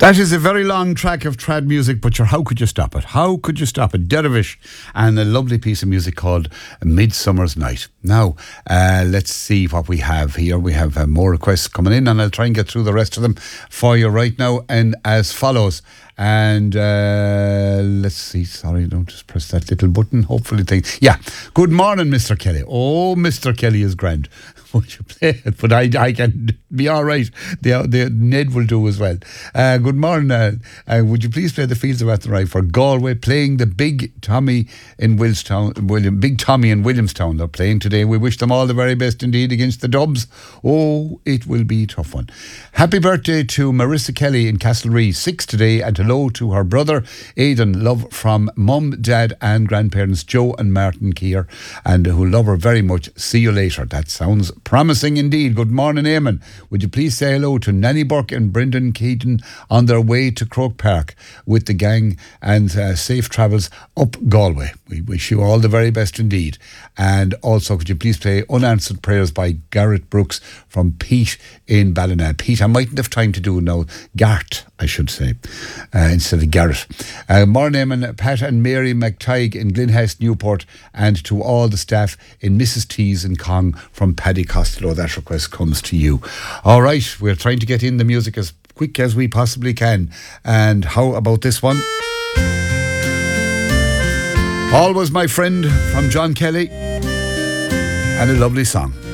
That is a very long track of trad music, but how could you stop it? How could you stop it? Dervish and a lovely piece of music called Midsummer's Night. Now, let's see what we have here. We have more requests coming in, and I'll try and get through the rest of them for you right now. And as follows. And let's see. Sorry, don't just press that little button. Hopefully, yeah. Good morning, Mr. Kelly. Oh, Mr. Kelly is grand. Would you play it? But I can be all right. The Ned will do as well. Good morning. Would you please play the Fields of Athenry for Galway, playing the Big Tommy in Big Tommy in Williamstown. They're playing today. We wish them all the very best indeed against the Dubs. Oh, it will be a tough one. Happy birthday to Marissa Kelly in Castlereagh, 6 today, and hello to her brother Aidan. Love from mum, dad and grandparents Joe and Martin Keir, and who love her very much. See you later. That sounds promising indeed. Good morning, Eamon. Would you please say hello to Nanny Burke and Brendan Keaton on their way to Croke Park with the gang, and safe travels up Galway. We wish you all the very best indeed. And also, could you please play Unanswered Prayers by Garrett Brooks from Pete in Ballina. Pete, I mightn't have time to do now. Gart, I should say, instead of Garrett. Morning, Eamon, Pat and Mary McTighe in Glenhest, Newport, and to all the staff in Mrs. T's in Cong from Paddy Costello. That request comes to you. All right, we're trying to get in the music as quick as we possibly can. And how about this one? Always My Friend from John Kelly, and a lovely song.